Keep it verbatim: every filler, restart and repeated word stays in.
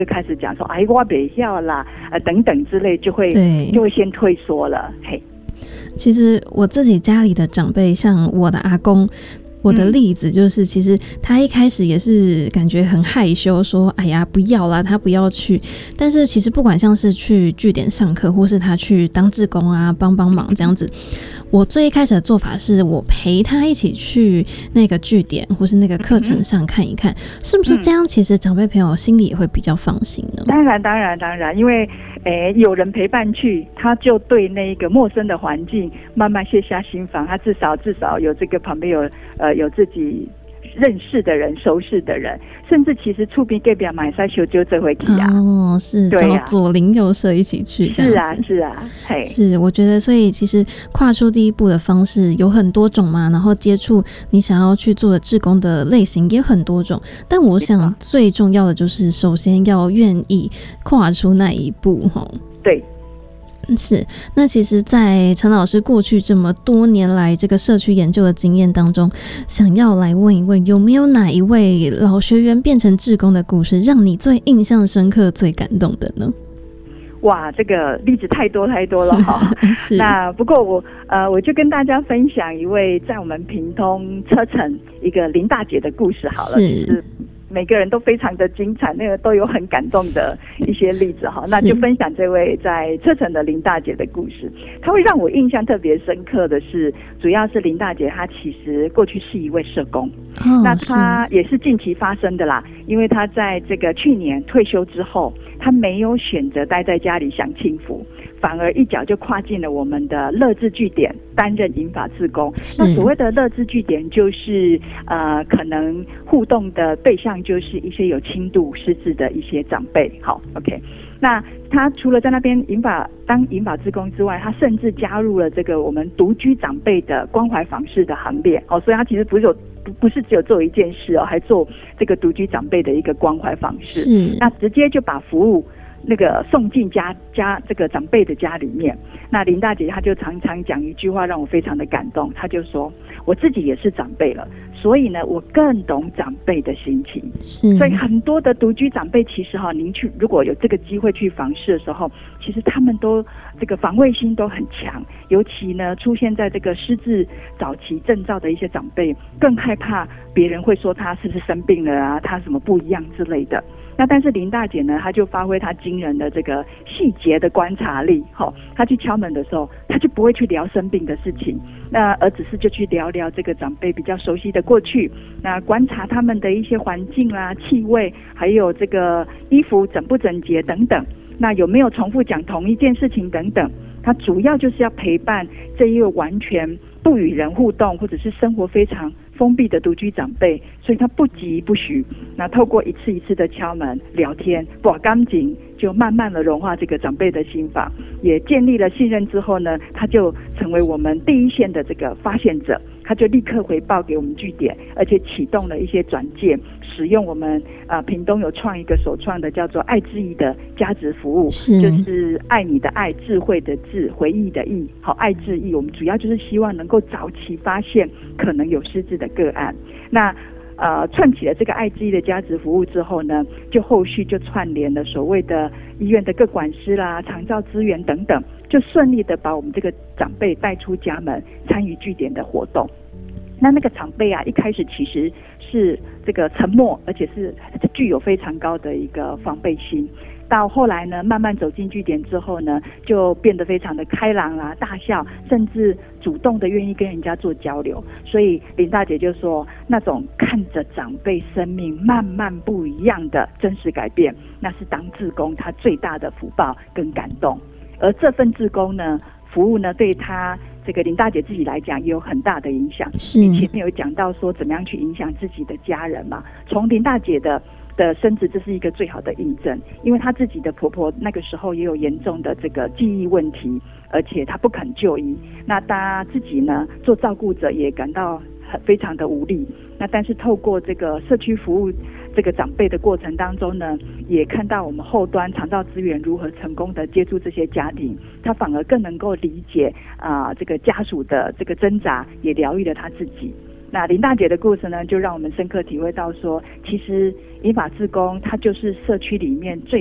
就开始讲说，哎，我不要啦，呃，等等之类，就会就会先退缩了。嘿， 其实我自己家里的长辈，像我的阿公。我的例子就是，其实他一开始也是感觉很害羞，说：“哎呀，不要啦，他不要去。”但是其实不管像是去据点上课，或是他去当志工啊，帮帮忙这样子，我最一开始的做法是我陪他一起去那个据点或是那个课程上看一看，是不是这样？其实长辈朋友心里也会比较放心呢。 当然，当然，当然，因为诶有人陪伴去，他就对那个陌生的环境慢慢卸下心防，他至少至少有这个旁边有呃。有自己认识的人、熟识的人，甚至其实触边隔壁买塞修就这回去啊。 哦，是找左邻右舍一起去这样子。 是啊，是啊，嘿， 是。我觉得，所以其实跨出第一步的方式有很多种嘛，然后接触你想要去做的志工的类型也有很多种。但我想最重要的就是，首先要愿意跨出那一步，吼。 对。 是，那其实在陈老师过去这么多年来这个社区研究的经验当中，想要来问一问，有没有哪一位老学员变成志工的故事让你最印象深刻最感动的呢？ 哇，这个例子太多太多了哈。那不过我呃，我就跟大家分享一位在我们屏东车城一个林大姐的故事好了。是每个人都非常的精彩，那个都有很感动的一些例子哈。那就分享这位在车城的林大姐的故事。她会让我印象特别深刻的是，主要是林大姐她其实过去是一位社工，哦、那她也是近期发生的啦。因为她在这个去年退休之后，她没有选择待在家里享清福，反而一脚就跨进了我们的乐智据点，担任银发志工。那所谓的乐智据点，就是呃，可能互动的对象就是一些有轻度失智的一些长辈。好 ，OK。那他除了在那边银发当银发志工之外，他甚至加入了这个我们独居长辈的关怀访视的行列。哦，所以他其实不是有不不是只有做一件事哦，还做这个独居长辈的一个关怀访视。那直接就把服务那个送进家家这个长辈的家里面。那林大姐她就常常讲一句话让我非常的感动，她就说我自己也是长辈了，所以呢我更懂长辈的心情。所以很多的独居长辈其实哈，您去如果有这个机会去访视的时候，其实他们都这个防卫心都很强，尤其呢出现在这个失智早期症兆的一些长辈，更害怕别人会说他是不是生病了啊，他什么不一样之类的。那但是林大姐呢，她就发挥她惊人的这个细节的观察力，齁，她去敲门的时候，她就不会去聊生病的事情，那而只是就去聊聊这个长辈比较熟悉的过去，那观察他们的一些环境啦、气味，还有这个衣服整不整洁等等，那有没有重复讲同一件事情等等。她主要就是要陪伴这一个完全不与人互动，或者是生活非常封闭的独居长辈，所以他不急不徐，那透过一次一次的敲门聊天，把钢筋就慢慢的融化这个长辈的心房，也建立了信任之后呢，他就成为我们第一线的这个发现者，他就立刻回报给我们据点，而且启动了一些转介，使用我们啊、呃、屏东有创一个首创的叫做爱之意的家职服务，是就是爱你的爱，智慧的智，回忆的忆，好，爱之意，我们主要就是希望能够早期发现可能有失智的个案。那呃，串起了这个爱之意的家职服务之后呢，就后续就串联了所谓的医院的个管师啦、长照资源等等，就顺利的把我们这个长辈带出家门，参与据点的活动。那那个长辈啊，一开始其实是这个沉默，而且是具有非常高的一个防备心。到后来呢，慢慢走进据点之后呢，就变得非常的开朗啦、大笑，甚至主动的愿意跟人家做交流。所以林大姐就说，那种看着长辈生命慢慢不一样的真实改变，那是当志工他最大的福报跟感动。而这份志工呢，服务呢，对他这个林大姐自己来讲也有很大的影响。你前面有讲到说怎么样去影响自己的家人嘛，从林大姐的的身子，这是一个最好的印证，因为她自己的婆婆那个时候也有严重的这个记忆问题，而且她不肯就医，那她自己呢做照顾者也感到很非常的无力。那但是透过这个社区服务这个长辈的过程当中呢，也看到我们后端长照资源如何成功的接触这些家庭，她反而更能够理解啊、呃、这个家属的这个挣扎，也疗愈了她自己。 那林大姐的故事呢，就让我们深刻体会到说，其实银发志工它就是社区里面最